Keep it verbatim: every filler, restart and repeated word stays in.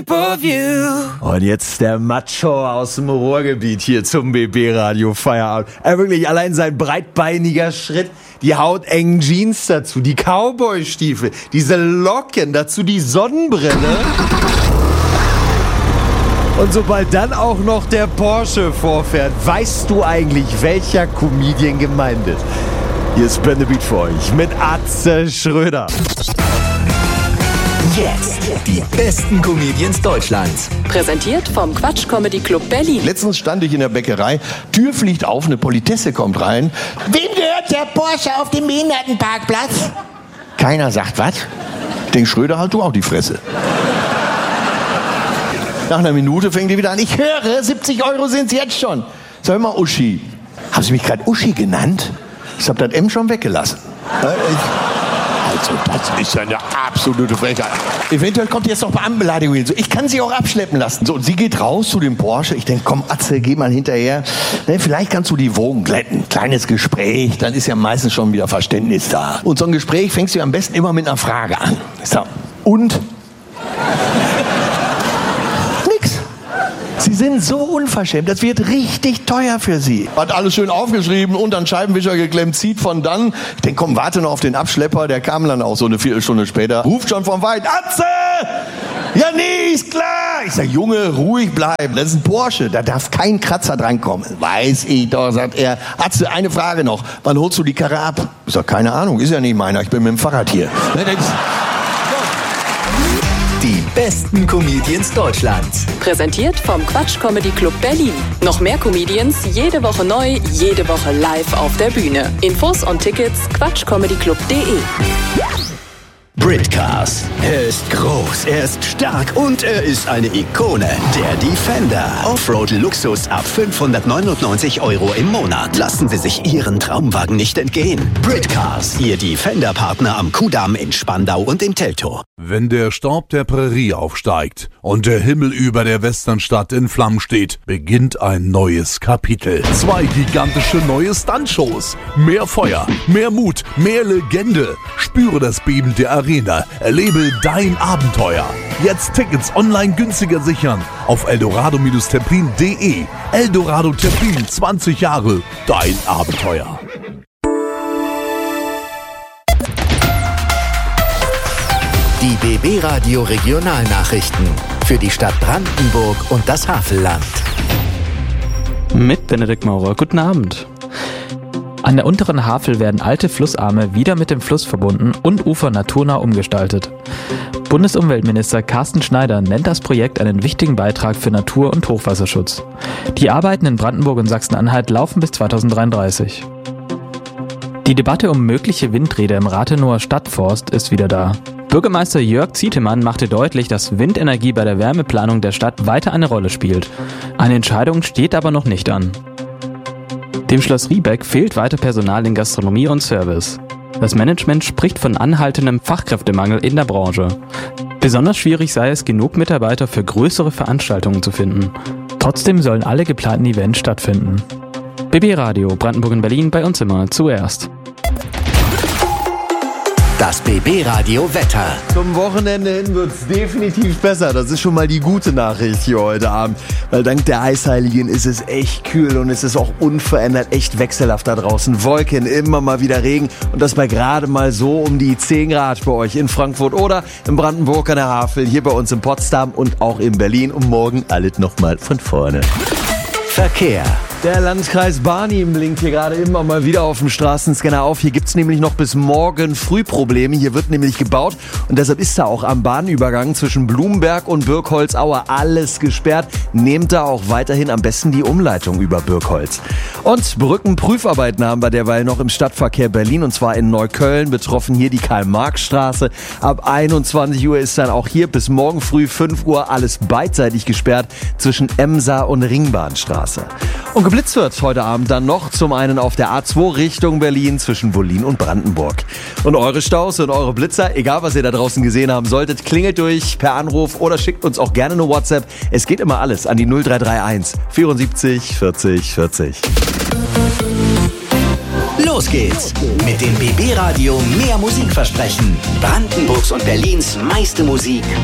Und jetzt der Macho aus dem Ruhrgebiet hier zum B B-Radio Feierabend. Er wirklich allein sein breitbeiniger Schritt, die hautengen Jeans dazu, die Cowboy-Stiefel, diese Locken, dazu die Sonnenbrille. Und sobald dann auch noch der Porsche vorfährt, weißt du eigentlich, welcher Comedian gemeint ist? Hier ist Ben the Beat für euch mit Atze Schröder. Jetzt die besten Comedians Deutschlands. Präsentiert vom Quatsch Comedy Club Berlin. Letztens stand ich in der Bäckerei, Tür fliegt auf, eine Politesse kommt rein. Wem gehört der Porsche auf dem Behindertenparkplatz? Keiner sagt was. Ich denk, Schröder, halt du auch die Fresse. Nach einer Minute fängt die wieder an. Ich höre, siebzig Euro sind's jetzt schon. Sag mal, Uschi. Haben Sie mich gerade Uschi genannt? Ich hab das M schon weggelassen. Also, das ist ja eine absolute Frechheit. Eventuell kommt jetzt noch Beamtenbeleidigung hin. So, ich kann sie auch abschleppen lassen. So, und sie geht raus zu dem Porsche. Ich denke, komm, Atze, geh mal hinterher. Ne, vielleicht kannst du die Wogen glätten. Kleines Gespräch, dann ist ja meistens schon wieder Verständnis da. Und so ein Gespräch fängst du am besten immer mit einer Frage an. So, und? Nix. Sie sind so unverschämt, das wird richtig teuer für Sie. Hat alles schön aufgeschrieben und an Scheibenwischer geklemmt, zieht von dann. Ich denke, komm, warte noch auf den Abschlepper, der kam dann auch so eine Viertelstunde später. Ruft schon von weit, Atze! Ja, nee, ist klar. Ich sag, Junge, ruhig bleiben, das ist ein Porsche, da darf kein Kratzer drankommen. Weiß ich doch, sagt er. Atze, eine Frage noch, wann holst du die Karre ab? Ich sag, keine Ahnung, ist ja nicht meiner, ich bin mit dem Fahrrad hier. Die besten Comedians Deutschlands. Präsentiert vom Quatsch Comedy Club Berlin. Noch mehr Comedians, jede Woche neu, jede Woche live auf der Bühne. Infos und Tickets quatschcomedyclub punkt de. Britcars. Er ist groß, er ist stark und er ist eine Ikone. Der Defender. Offroad-Luxus ab fünfhundertneunundneunzig Euro im Monat. Lassen Sie sich Ihren Traumwagen nicht entgehen. Britcars. Ihr Defender-Partner am Kudamm in Spandau und im Teltow. Wenn der Staub der Prärie aufsteigt und der Himmel über der Westernstadt in Flammen steht, beginnt ein neues Kapitel. Zwei gigantische neue Stuntshows. Mehr Feuer, mehr Mut, mehr Legende. Spüre das Beben der Arena. Erlebe dein Abenteuer. Jetzt Tickets online günstiger sichern auf eldorado Templin punkt de. Eldorado Templin, zwanzig Jahre. Dein Abenteuer. Die B B-Radio Regionalnachrichten für die Stadt Brandenburg und das Havelland. Mit Benedikt Maurer. Guten Abend. An der unteren Havel werden alte Flussarme wieder mit dem Fluss verbunden und Ufer naturnah umgestaltet. Bundesumweltminister Carsten Schneider nennt das Projekt einen wichtigen Beitrag für Natur- und Hochwasserschutz. Die Arbeiten in Brandenburg und Sachsen-Anhalt laufen bis zweitausenddreiunddreißig. Die Debatte um mögliche Windräder im Rathenower Stadtforst ist wieder da. Bürgermeister Jörg Zietemann machte deutlich, dass Windenergie bei der Wärmeplanung der Stadt weiter eine Rolle spielt. Eine Entscheidung steht aber noch nicht an. Dem Schloss Riebeck fehlt weiter Personal in Gastronomie und Service. Das Management spricht von anhaltendem Fachkräftemangel in der Branche. Besonders schwierig sei es, genug Mitarbeiter für größere Veranstaltungen zu finden. Trotzdem sollen alle geplanten Events stattfinden. B B-Radio, Brandenburg und Berlin, bei uns immer zuerst. Das B B-Radio Wetter. Zum Wochenende hin wird's definitiv besser. Das ist schon mal die gute Nachricht hier heute Abend. Weil dank der Eisheiligen ist es echt kühl und es ist auch unverändert echt wechselhaft da draußen. Wolken, immer mal wieder Regen und das bei gerade mal so um die zehn Grad bei euch in Frankfurt oder in Brandenburg an der Havel, hier bei uns in Potsdam und auch in Berlin. Und morgen alles nochmal von vorne. Verkehr. Der Landkreis Barnim blinkt hier gerade immer mal wieder auf dem Straßenscanner auf. Hier gibt's nämlich noch bis morgen früh Probleme. Hier wird nämlich gebaut und deshalb ist da auch am Bahnübergang zwischen Blumenberg und Birkholzauer alles gesperrt. Nehmt da auch weiterhin am besten die Umleitung über Birkholz. Und Brückenprüfarbeiten haben wir derweil noch im Stadtverkehr Berlin und zwar in Neukölln. Betroffen hier die Karl-Marx-Straße. Ab einundzwanzig Uhr ist dann auch hier bis morgen früh fünf Uhr alles beidseitig gesperrt zwischen Emser und Ringbahnstraße. Und geblitzt wird heute Abend dann noch zum einen auf der A zwei Richtung Berlin zwischen Wollin und Brandenburg. Und eure Staus und eure Blitzer, egal was ihr da draußen gesehen haben solltet, klingelt durch per Anruf oder schickt uns auch gerne eine WhatsApp. Es geht immer alles an die null drei drei eins vierundsiebzig vierzig vierzig. Los geht's mit dem B B-Radio Mehr Musik versprechen. Brandenburgs und Berlins meiste Musik